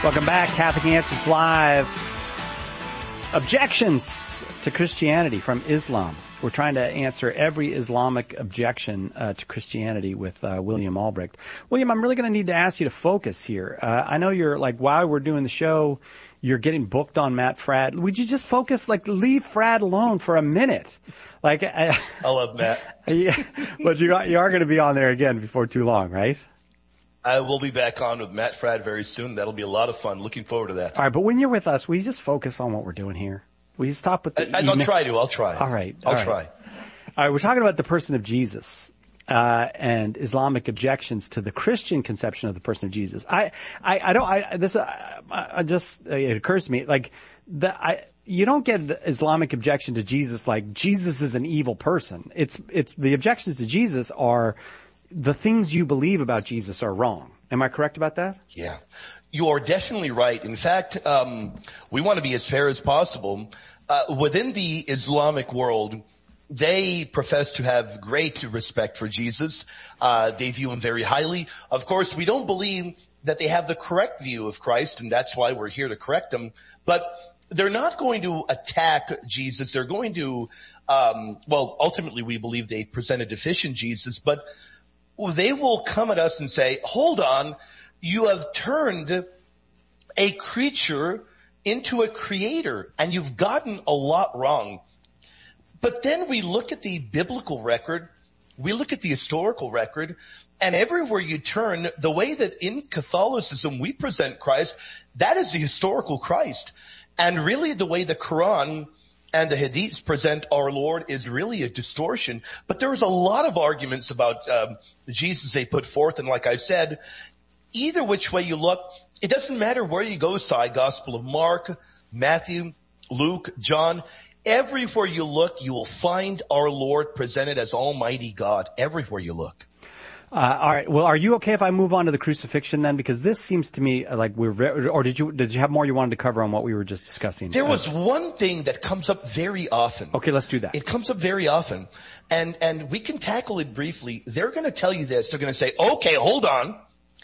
Welcome back, Catholic Answers Live. Objections to Christianity from Islam. We're trying to answer every Islamic objection to Christianity with William Albrecht. William, I'm really going to need to ask you to focus here. I know you're like, while we're doing the show, you're getting booked on Matt Fradd. Would you just focus, like, leave Fradd alone for a minute? Like, I love Matt. Yeah, but you are going to be on there again before too long, right? I will be back on with Matt Fradd very soon. That'll be a lot of fun. Looking forward to that. All right, but when you're with us, will you just focus on what we're doing here? Will you stop with the I'll try to. I'll try. All right. I'll try. All right, we're talking about the person of Jesus, and Islamic objections to the Christian conception of the person of Jesus. It occurs to me, like, you don't get an Islamic objection to Jesus like Jesus is an evil person. It's the objections to Jesus are the things you believe about Jesus are wrong. Am I correct about that? Yeah. You're definitely right. In fact, we want to be as fair as possible. Within the Islamic world, they profess to have great respect for Jesus. They view him very highly. Of course, we don't believe that they have the correct view of Christ, and that's why we're here to correct them. But they're not going to attack Jesus. They're going to, ultimately we believe they present a deficient Jesus, but they will come at us and say, hold on, you have turned a creature into a creator, and you've gotten a lot wrong. But then we look at the biblical record, we look at the historical record, and everywhere you turn, the way that in Catholicism we present Christ, that is the historical Christ. And really the way the Quran and the Hadiths present our Lord is really a distortion. But there was a lot of arguments about Jesus they put forth, and like I said, either which way you look, it doesn't matter where you go, Gospel of Mark, Matthew, Luke, John, everywhere you look, you will find our Lord presented as Almighty God, everywhere you look. All right. Well, are you okay if I move on to the crucifixion then? Because this seems to me like or did you have more you wanted to cover on what we were just discussing? There was one thing that comes up very often. Okay, let's do that. It comes up very often. And we can tackle it briefly. They're going to tell you this. They're going to say, okay, hold on.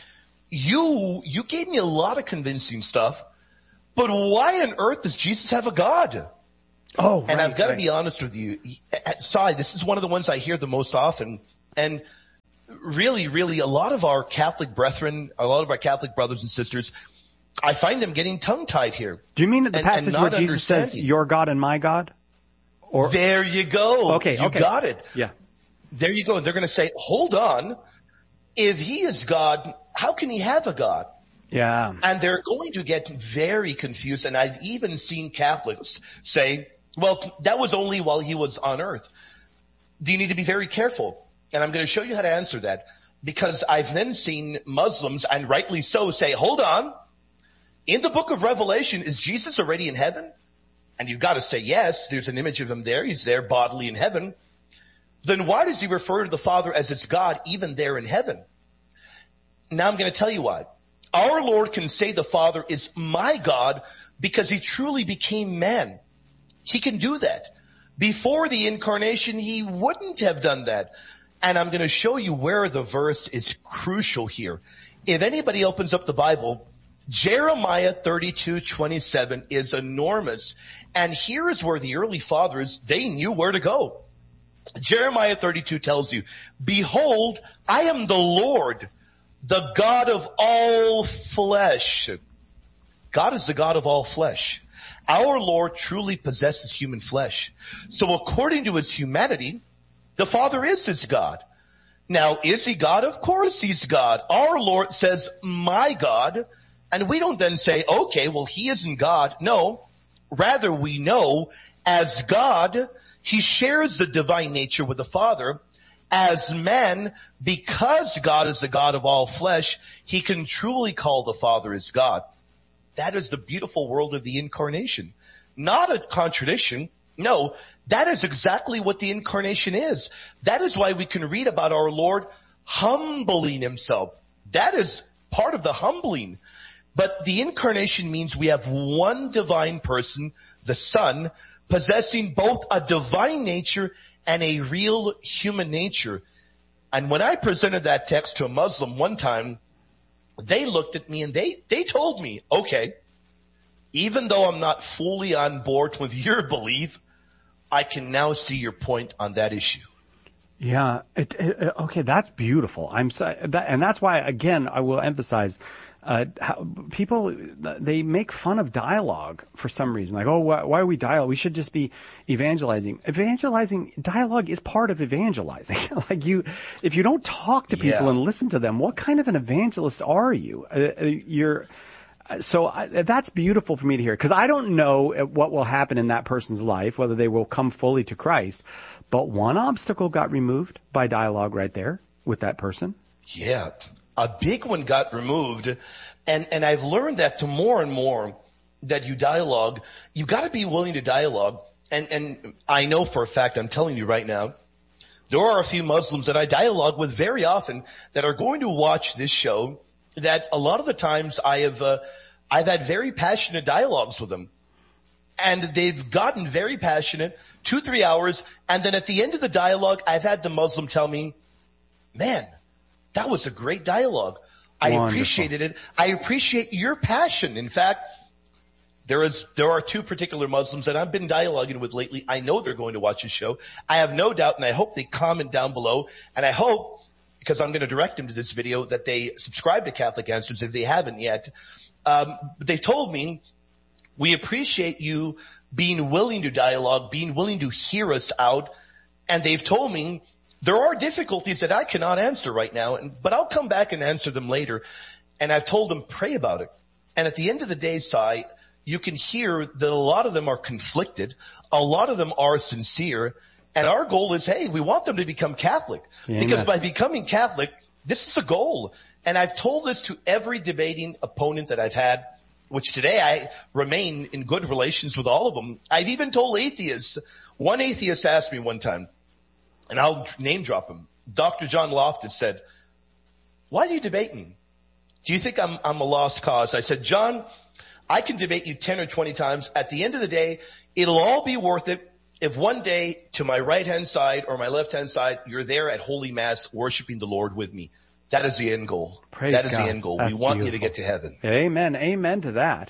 You gave me a lot of convincing stuff, but why on earth does Jesus have a God? Oh, right, and I've got to be honest with you. Sai, this is one of the ones I hear the most often. And really, a lot of our Catholic brethren, a lot of our Catholic brothers and sisters, I find them getting tongue-tied here. Do you mean that the passage where Jesus says, your God and my God? Or there you go. Okay, you got it. Yeah. There you go. And they're going to say, hold on. If he is God, how can he have a God? Yeah. And they're going to get very confused. And I've even seen Catholics say, well, that was only while he was on earth. Do you need to be very careful? And I'm going to show you how to answer that, because I've then seen Muslims, and rightly so, say, hold on. In the book of Revelation, is Jesus already in heaven? And you've got to say, yes, there's an image of him there. He's there bodily in heaven. Then why does he refer to the Father as his God even there in heaven? Now I'm going to tell you why. Our Lord can say the Father is my God because he truly became man. He can do that. Before the incarnation, he wouldn't have done that. And I'm going to show you where the verse is crucial here. If anybody opens up the Bible, Jeremiah 32:27 is enormous. And here is where the early fathers, they knew where to go. Jeremiah 32 tells you, behold, I am the Lord, the God of all flesh. God is the God of all flesh. Our Lord truly possesses human flesh. So according to his humanity, the Father is his God. Now, is he God? Of course he's God. Our Lord says, my God. And we don't then say, okay, well, he isn't God. No. Rather, we know as God, he shares the divine nature with the Father. As man, because God is the God of all flesh, he can truly call the Father his God. That is the beautiful world of the incarnation. Not a contradiction. No, that is exactly what the incarnation is. That is why we can read about our Lord humbling himself. That is part of the humbling. But the incarnation means we have one divine person, the Son, possessing both a divine nature and a real human nature. And when I presented that text to a Muslim one time, they looked at me and they told me, okay, even though I'm not fully on board with your belief, I can now see your point on that issue. Yeah. Okay. That's beautiful. And that's why, again, I will emphasize, how people, they make fun of dialogue for some reason. Like, oh, why are we dialogue? We should just be evangelizing. Dialogue is part of evangelizing. Like if you don't talk to people and listen to them, what kind of an evangelist are you? That's beautiful for me to hear, because I don't know what will happen in that person's life, whether they will come fully to Christ. But one obstacle got removed by dialogue right there with that person. Yeah. A big one got removed. And I've learned that to more and more that you dialogue, you gotta be willing to dialogue. And I know for a fact, I'm telling you right now, there are a few Muslims that I dialogue with very often that are going to watch this show, that a lot of the times I've had very passionate dialogues with them. And they've gotten very passionate, 2-3 hours, and then at the end of the dialogue, I've had the Muslim tell me, man, that was a great dialogue. I appreciated it. I appreciate your passion. In fact, there are 2 particular Muslims that I've been dialoguing with lately. I know they're going to watch this show. I have no doubt, and I hope they comment down below, and I hope, because I'm going to direct them to this video, that they subscribe to Catholic Answers if they haven't yet. They told me, we appreciate you being willing to dialogue, being willing to hear us out. And they've told me there are difficulties that I cannot answer right now, but I'll come back and answer them later. And I've told them, pray about it. And at the end of the day, Sai, you can hear that a lot of them are conflicted. A lot of them are sincere. And our goal is, hey, we want them to become Catholic. Amen. Because by becoming Catholic, this is a goal. And I've told this to every debating opponent that I've had, which today I remain in good relations with all of them. I've even told atheists. One atheist asked me one time, and I'll name drop him. Dr. John Loftus said, why do you debate me? Do you think I'm a lost cause? I said, John, I can debate you 10 or 20 times. At the end of the day, it'll all be worth it if one day to my right-hand side or my left-hand side, you're there at Holy Mass worshiping the Lord with me. That is the end goal. Praise that is God. the end goal. That's we want beautiful. you to get to heaven. Amen. Amen to that.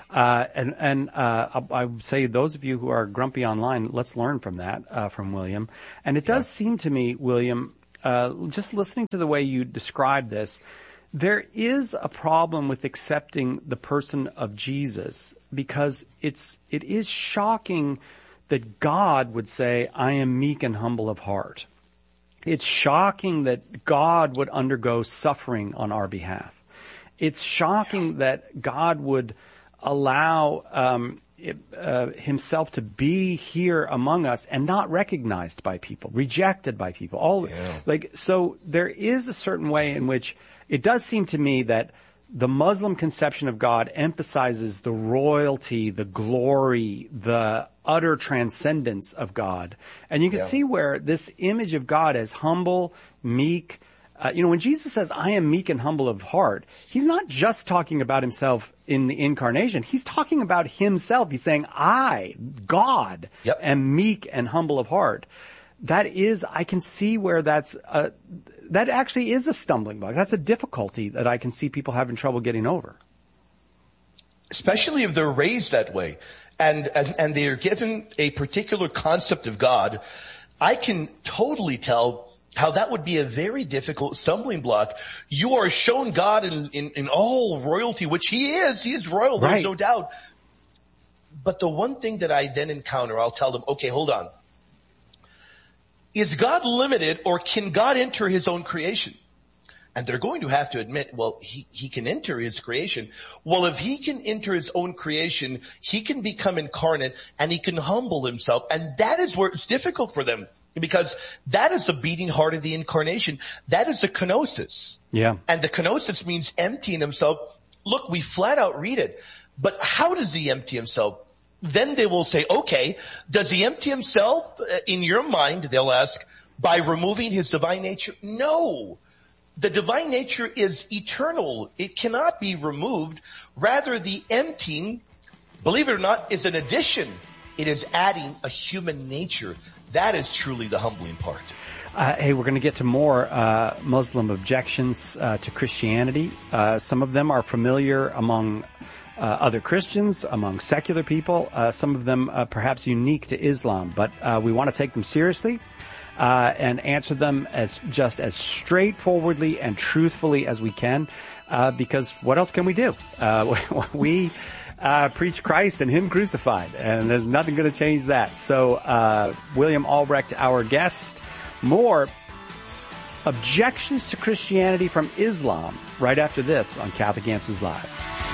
I would say those of you who are grumpy online, let's learn from that, from William. And it does seem to me, William, just listening to the way you describe this, there is a problem with accepting the person of Jesus, because it is shocking that God would say, I am meek and humble of heart. It's shocking that God would undergo suffering on our behalf. It's shocking that God would allow himself to be here among us and not recognized by people, rejected by people. So there is a certain way in which it does seem to me that the Muslim conception of God emphasizes the royalty, the glory, the utter transcendence of God. And you can see where this image of God as humble, meek, when Jesus says, I am meek and humble of heart, he's not just talking about himself in the incarnation. He's talking about himself. He's saying, I, God, am meek and humble of heart. I can see where that actually is a stumbling block. That's a difficulty that I can see people having trouble getting over. Especially if they're raised that way and they're given a particular concept of God. I can totally tell how that would be a very difficult stumbling block. You are shown God in all royalty, which he is royal, there's no doubt. But the one thing that I then encounter, I'll tell them, okay, hold on. Is God limited, or can God enter his own creation? And they're going to have to admit, well, he can enter his creation. Well, if he can enter his own creation, he can become incarnate and he can humble himself. And that is where it's difficult for them, because that is the beating heart of the incarnation. That is the kenosis. Yeah. And the kenosis means emptying himself. Look, we flat out read it. But how does he empty himself? Then they will say, okay, does he empty himself? In your mind, they'll ask, by removing his divine nature? No. The divine nature is eternal. It cannot be removed. Rather, the emptying, believe it or not, is an addition. It is adding a human nature. That is truly the humbling part. Hey, we're going to get to more Muslim objections to Christianity. Some of them are familiar among other Christians, among secular people. Some of them perhaps unique to Islam, but we want to take them seriously and answer them as straightforwardly and truthfully as we can, because what else can we do? We preach Christ and Him crucified, and there's nothing going to change that. So William Albrecht, our guest. More objections to Christianity from Islam right after this on Catholic Answers Live.